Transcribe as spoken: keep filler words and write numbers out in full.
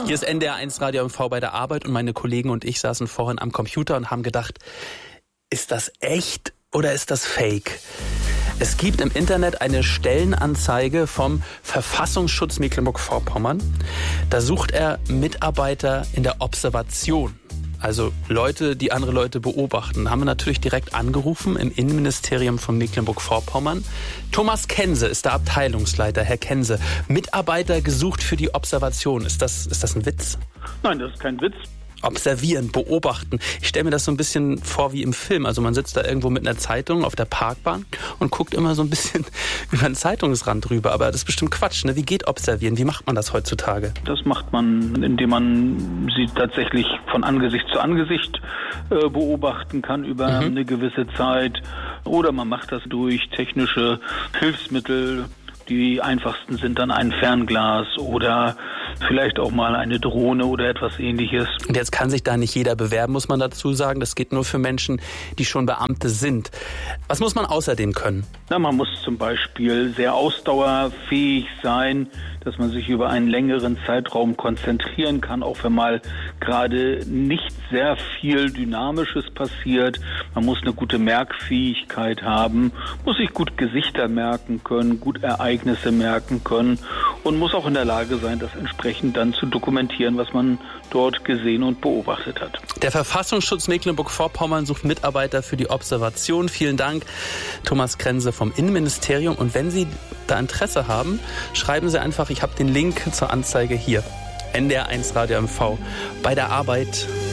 Hier ist N D R eins Radio M V bei der Arbeit und meine Kollegen und ich saßen vorhin am Computer und haben gedacht, ist das echt oder ist das fake? Es gibt im Internet eine Stellenanzeige vom Verfassungsschutz Mecklenburg-Vorpommern. Da sucht er Mitarbeiter in der Observation. Also Leute, die andere Leute beobachten. Da haben wir natürlich direkt angerufen im Innenministerium von Mecklenburg-Vorpommern. Thomas Kense ist der Abteilungsleiter. Herr Kense, Mitarbeiter gesucht für die Observation. Ist das, ist das ein Witz? Nein, das ist kein Witz. Observieren, beobachten. Ich stelle mir das so ein bisschen vor wie im Film. Also man sitzt da irgendwo mit einer Zeitung auf der Parkbank und guckt immer so ein bisschen über den Zeitungsrand drüber. Aber das ist bestimmt Quatsch, ne? Wie geht Observieren? Wie macht man das heutzutage? Das macht man, indem man sie tatsächlich von Angesicht zu Angesicht äh, beobachten kann über mhm. eine gewisse Zeit. Oder man macht das durch technische Hilfsmittel. Die einfachsten sind dann ein Fernglas oder vielleicht auch mal eine Drohne oder etwas Ähnliches. Und jetzt kann sich da nicht jeder bewerben, muss man dazu sagen. Das geht nur für Menschen, die schon Beamte sind. Was muss man außerdem können? Na, man muss zum Beispiel sehr ausdauerfähig sein, dass man sich über einen längeren Zeitraum konzentrieren kann, auch wenn mal gerade nicht sehr viel Dynamisches passiert. Man muss eine gute Merkfähigkeit haben, muss sich gut Gesichter merken können, gut Ereignisse merken können und muss auch in der Lage sein, das entsprechend dann zu dokumentieren, was man dort gesehen und beobachtet hat. Der Verfassungsschutz Mecklenburg-Vorpommern sucht Mitarbeiter für die Observation. Vielen Dank, Thomas Kense vom Innenministerium. Und wenn Sie da Interesse haben, schreiben Sie einfach, ich habe den Link zur Anzeige hier. N D R eins Radio M V bei der Arbeit.